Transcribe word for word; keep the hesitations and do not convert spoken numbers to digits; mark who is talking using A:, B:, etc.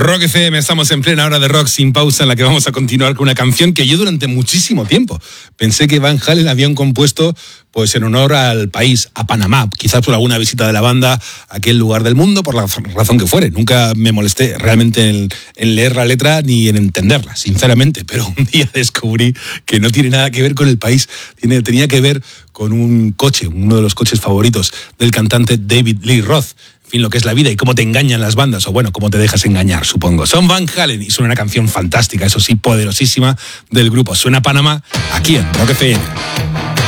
A: Rock F M, estamos en plena hora de rock sin pausa, en la que vamos a continuar con una canción que yo durante muchísimo tiempo pensé que Van Halen habían compuesto pues en honor al país, a Panamá, quizás por alguna visita de la banda a aquel lugar del mundo, por la razón que fuere. Nunca me molesté realmente en, en leer la letra ni en entenderla, sinceramente, pero un día descubrí que no tiene nada que ver con el país, tiene, tenía que ver con un coche, uno de los coches favoritos del cantante David Lee Roth. En fin, lo que es la vida y cómo te engañan las bandas, o bueno, cómo te dejas engañar, supongo. Son Van Halen y suena una canción fantástica, eso sí, poderosísima del grupo. Suena Panamá aquí en Rock F M.